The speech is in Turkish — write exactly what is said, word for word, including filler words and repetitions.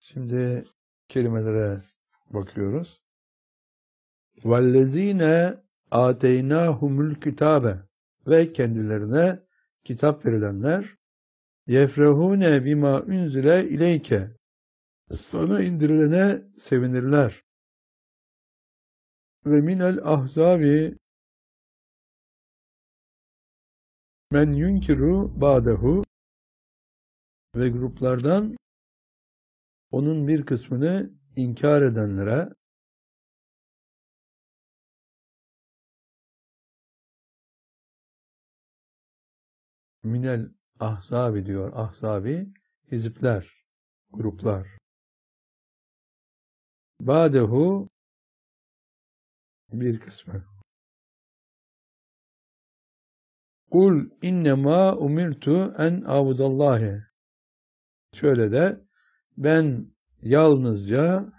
Şimdi kelimelere bakıyoruz. وَالَّذ۪ينَ آتَيْنَاهُمُ الْكِتَابَ Ve kendilerine kitap verilenler يَفْرَهُونَ بِمَا اُنْزِلَ اِلَيْكَ Sana indirilene sevinirler. Ve minel ahzabi men yunkiru ba'dehu ve gruplardan onun bir kısmını inkar edenlere minel ahzabi diyor. Ahzabi hizipler, gruplar. Ba'dehu bir kısmı. Kul innema umirtu en abudallahi. Şöyle de ben yalnızca